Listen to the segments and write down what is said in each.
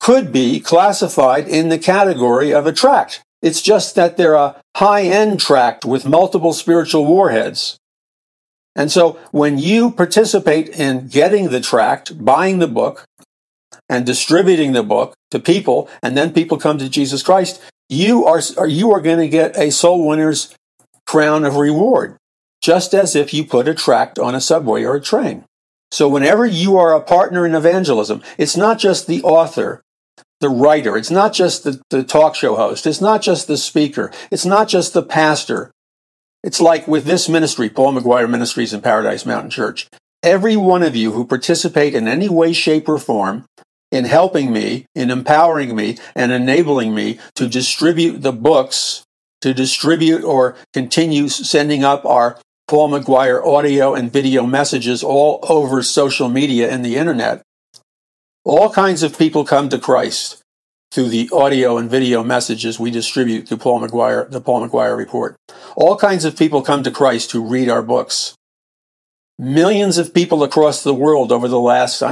could be classified in the category of a tract. It's just that they're a high-end tract with multiple spiritual warheads. And so when you participate in getting the tract, buying the book, and distributing the book to people, and then people come to Jesus Christ, you are going to get a soul winner's crown of reward, just as if you put a tract on a subway or a train. So whenever you are a partner in evangelism, it's not just the author, the writer, it's not just the talk show host, it's not just the speaker, it's not just the pastor. It's like with this ministry, Paul McGuire Ministries and Paradise Mountain Church. Every one of you who participate in any way, shape, or form in helping me, in empowering me, and enabling me to distribute the books, to distribute or continue sending up our Paul McGuire audio and video messages all over social media and the internet. All kinds of people come to Christ through the audio and video messages we distribute through the Paul McGuire Report. All kinds of people come to Christ who read our books. Millions of people across the world over the last,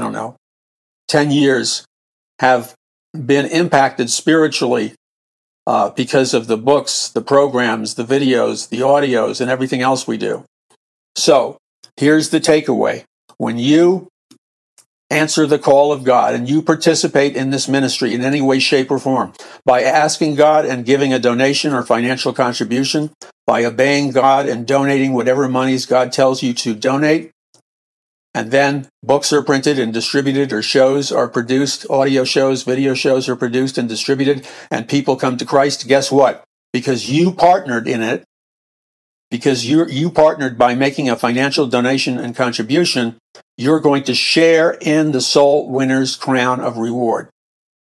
10 years have been impacted spiritually because of the books, the programs, the videos, the audios, and everything else we do. So, here's the takeaway. When you answer the call of God and you participate in this ministry in any way, shape, or form, by asking God and giving a donation or financial contribution, by obeying God and donating whatever monies God tells you to donate, and then books are printed and distributed, or shows are produced, audio shows, video shows are produced and distributed, and people come to Christ, guess what? Because you partnered in it, because you partnered by making a financial donation and contribution, you're going to share in the soul winner's crown of reward.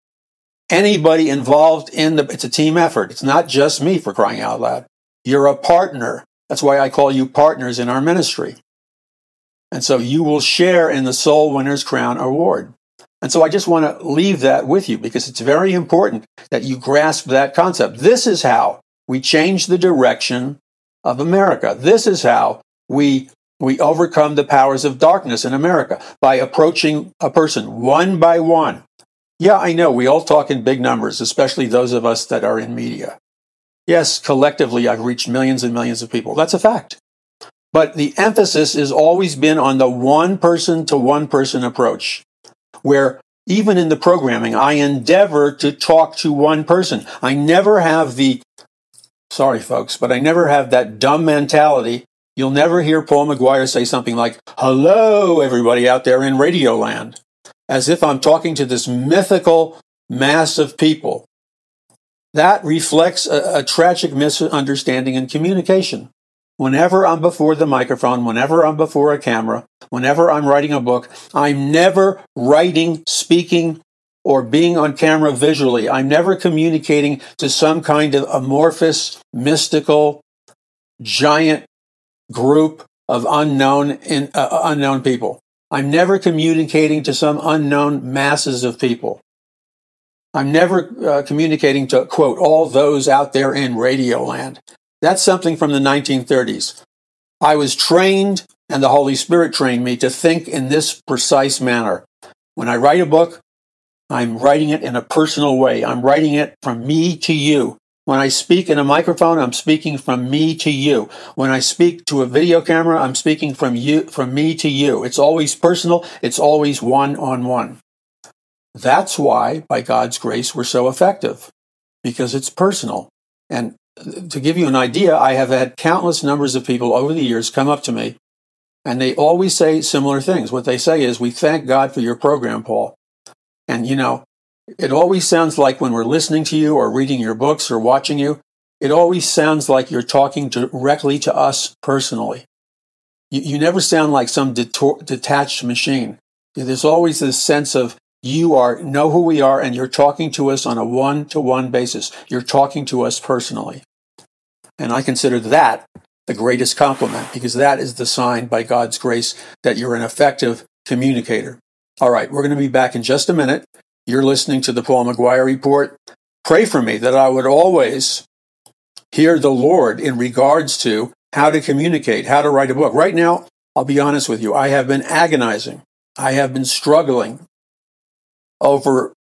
Anybody involved it's a team effort. It's not just me, for crying out loud. You're a partner. That's why I call you partners in our ministry. And so you will share in the soul winner's crown award. And so I just want to leave that with you because it's very important that you grasp that concept. This is how we change the direction of America. This is how we overcome the powers of darkness in America, by approaching a person one by one. Yeah, I know, we all talk in big numbers, especially those of us that are in media. Yes, collectively, I've reached millions and millions of people. That's a fact. But the emphasis has always been on the one-person-to-one-person approach, where even in the programming, I endeavor to talk to one person. I never have sorry folks, but I never have that dumb mentality. You'll never hear Paul McGuire say something like, "Hello, everybody out there in Radio Land," as if I'm talking to this mythical mass of people. That reflects a tragic misunderstanding in communication. Whenever I'm before the microphone, whenever I'm before a camera, whenever I'm writing a book, I'm never writing, speaking, or being on camera visually. I'm never communicating to some kind of amorphous, mystical, giant group of unknown people. I'm never communicating to some unknown masses of people. I'm never communicating to, quote, all those out there in Radio Land. That's something from the 1930s. I was trained, and the Holy Spirit trained me to think in this precise manner. When I write a book, I'm writing it in a personal way. I'm writing it from me to you. When I speak in a microphone, I'm speaking from me to you. When I speak to a video camera, I'm speaking from me to you. It's always personal. It's always one-on-one. That's why, by God's grace, we're so effective, because it's personal. And to give you an idea, I have had countless numbers of people over the years come up to me, and they always say similar things. What they say is, "We thank God for your program, Paul." And, it always sounds like when we're listening to you or reading your books or watching you, it always sounds like you're talking directly to us personally. You never sound like some detached machine. There's always this sense of you know who we are, and you're talking to us on a one-to-one basis. You're talking to us personally. And I consider that the greatest compliment, because that is the sign, by God's grace, that you're an effective communicator. All right, we're going to be back in just a minute. You're listening to the Paul McGuire Report. Pray for me that I would always hear the Lord in regards to how to communicate, how to write a book. Right now, I'll be honest with you, I have been agonizing. I have been struggling over